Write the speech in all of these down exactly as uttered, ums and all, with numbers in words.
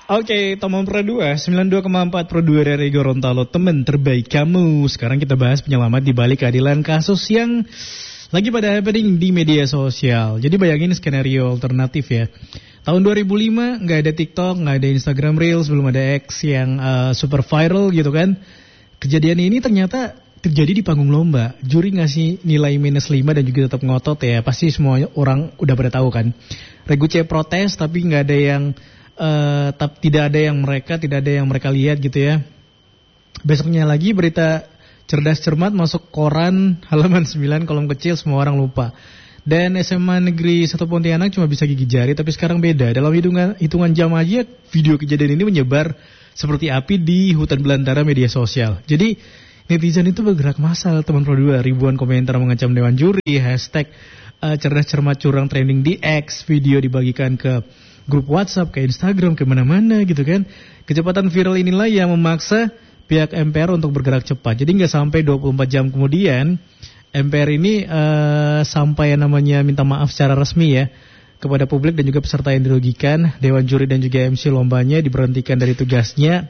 Oke, Tomon Pro dua, sembilan puluh dua koma empat Pro dua dari Gorontalo, teman terbaik kamu. Sekarang kita bahas penyelamat di balik keadilan kasus yang lagi pada happening di media sosial. Jadi bayangin skenario alternatif ya. Tahun dua ribu lima nggak ada TikTok, nggak ada Instagram Reels, belum ada X yang uh, super viral gitu kan. Kejadian ini ternyata terjadi di panggung lomba. Juri ngasih nilai minus lima dan juga tetap ngotot ya. Pasti semua orang udah pada tahu kan. Regu C protes tapi nggak ada yang Uh, tapi tidak ada yang mereka tidak ada yang mereka lihat gitu ya. Besoknya lagi berita cerdas cermat masuk koran halaman sembilan kolom kecil, semua orang lupa. Dan S M A Negeri satu Pontianak cuma bisa gigi jari, tapi sekarang beda. Dalam hitungan hitungan jam aja video kejadian ini menyebar seperti api di hutan belantara media sosial. Jadi netizen itu bergerak massal, teman Pro dua, ribuan komentar mengecam dewan juri, hashtag uh, cerdas cermat curang trending di X, video dibagikan ke grup WhatsApp, ke Instagram, ke mana-mana gitu kan. Kecepatan viral inilah yang memaksa pihak M P R untuk bergerak cepat. Jadi nggak sampai dua puluh empat jam kemudian M P R ini uh, sampai yang namanya minta maaf secara resmi ya kepada publik dan juga peserta yang dirugikan. Dewan juri dan juga M C lombanya diberhentikan dari tugasnya.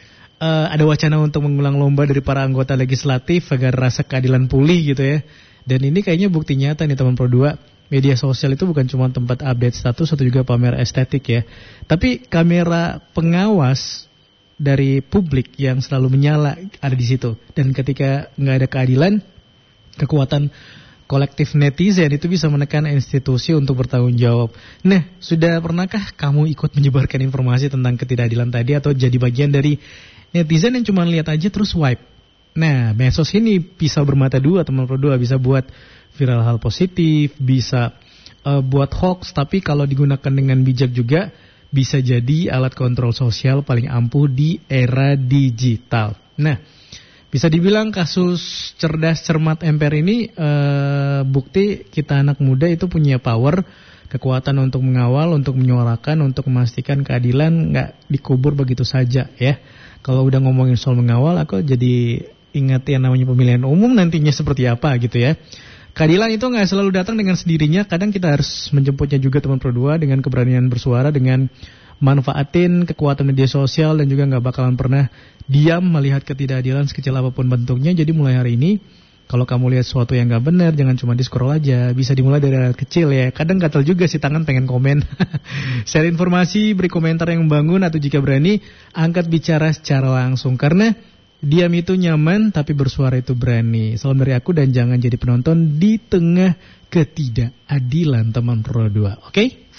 Uh, ada wacana untuk mengulang lomba dari para anggota legislatif agar rasa keadilan pulih gitu ya. Dan ini kayaknya bukti nyata nih teman Pro dua. Media sosial itu bukan cuma tempat update status atau juga pamer estetik ya. Tapi kamera pengawas dari publik yang selalu menyala ada di situ. Dan ketika nggak ada keadilan, kekuatan kolektif netizen itu bisa menekan institusi untuk bertanggung jawab. Nah, sudah pernahkah kamu ikut menyebarkan informasi tentang ketidakadilan tadi atau jadi bagian dari netizen yang cuma lihat aja terus swipe? Nah, medsos ini bisa bermata dua teman Pro dua, bisa buat viral hal positif, bisa uh, buat hoax, tapi kalau digunakan dengan bijak juga bisa jadi alat kontrol sosial paling ampuh di era digital. Nah, bisa dibilang kasus cerdas cermat M P R ini uh, bukti kita anak muda itu punya power, kekuatan untuk mengawal, untuk menyuarakan, untuk memastikan keadilan nggak dikubur begitu saja ya. Kalau udah ngomongin soal mengawal, aku jadi ingat yang namanya pemilihan umum nantinya seperti apa gitu ya. Keadilan itu nggak selalu datang dengan sendirinya, kadang kita harus menjemputnya juga teman Pro dua dengan keberanian bersuara, dengan manfaatin kekuatan media sosial dan juga nggak bakalan pernah diam melihat ketidakadilan sekecil apapun bentuknya. Jadi mulai hari ini, kalau kamu lihat sesuatu yang nggak benar, jangan cuma di-scroll aja, bisa dimulai dari hal kecil ya. Kadang gatel juga sih tangan pengen komen. Share informasi, beri komentar yang membangun, atau jika berani, angkat bicara secara langsung. Karena diam itu nyaman, tapi bersuara itu berani. Salam dari aku dan jangan jadi penonton di tengah ketidakadilan teman Pro dua. Oke? Okay?